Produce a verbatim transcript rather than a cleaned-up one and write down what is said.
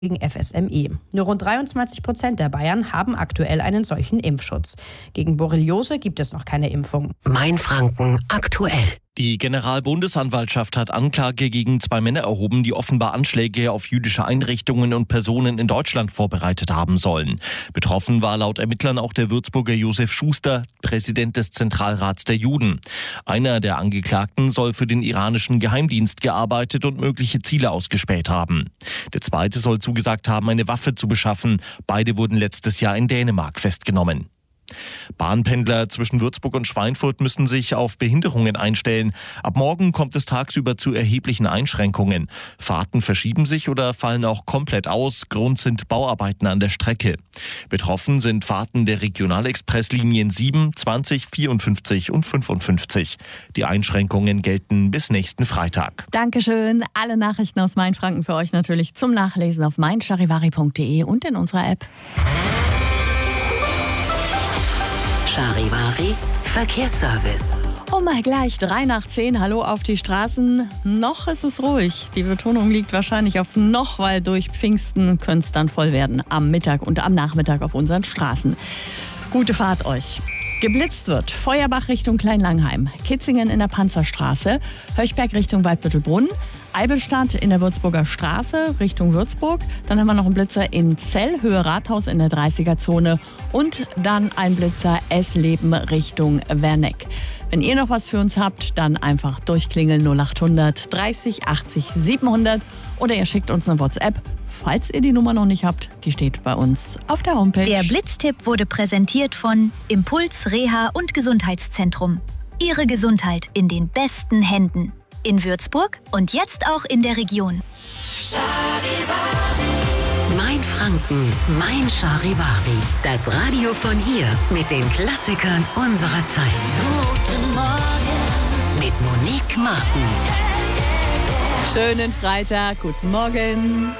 gegen F S M E. Nur rund dreiundzwanzig Prozent der Bayern haben aktuell einen solchen Impfschutz. Gegen Borreliose gibt es noch keine Impfung. Mainfranken aktuell. Die Generalbundesanwaltschaft hat Anklage gegen zwei Männer erhoben, die offenbar Anschläge auf jüdische Einrichtungen und Personen in Deutschland vorbereitet haben sollen. Betroffen war laut Ermittlern auch der Würzburger Josef Schuster, Präsident des Zentralrats der Juden. Einer der Angeklagten soll für den iranischen Geheimdienst gearbeitet und mögliche Ziele ausgespäht haben. Der zweite soll zugesagt haben, eine Waffe zu beschaffen. Beide wurden letztes Jahr in Dänemark festgenommen. Bahnpendler zwischen Würzburg und Schweinfurt müssen sich auf Behinderungen einstellen. Ab morgen kommt es tagsüber zu erheblichen Einschränkungen. Fahrten verschieben sich oder fallen auch komplett aus. Grund sind Bauarbeiten an der Strecke. Betroffen sind Fahrten der Regionalexpresslinien sieben, zwanzig, vierundfünfzig und fünfundfünfzig. Die Einschränkungen gelten bis nächsten Freitag. Dankeschön. Alle Nachrichten aus Mainfranken für euch natürlich zum Nachlesen auf mein charivari punkt de und in unserer App. Charivari Verkehrsservice. Oh mal gleich, drei nach zehn, hallo auf die Straßen. Noch ist es ruhig. Die Betonung liegt wahrscheinlich auf noch, weil durch Pfingsten könnte es dann voll werden. Am Mittag und am Nachmittag auf unseren Straßen. Gute Fahrt euch. Geblitzt wird Feuerbach Richtung Kleinlangheim, Kitzingen in der Panzerstraße, Höchberg Richtung Waldbüttelbrunn, Eibelstadt in der Würzburger Straße Richtung Würzburg. Dann haben wir noch einen Blitzer in Zell, Höhe Rathaus in der dreißiger-Zone und dann ein Blitzer Essleben Richtung Werneck. Wenn ihr noch was für uns habt, dann einfach durchklingeln null acht hundert dreißig achtzig siebenhundert oder ihr schickt uns eine WhatsApp. Falls ihr die Nummer noch nicht habt, die steht bei uns auf der Homepage. Der Blitztipp wurde präsentiert von Impuls Reha und Gesundheitszentrum. Ihre Gesundheit in den besten Händen. In Würzburg und jetzt auch in der Region. Mainfranken, mein Charivari. Das Radio von hier mit den Klassikern unserer Zeit. Guten Morgen mit Monique Martin. Schönen Freitag, guten Morgen.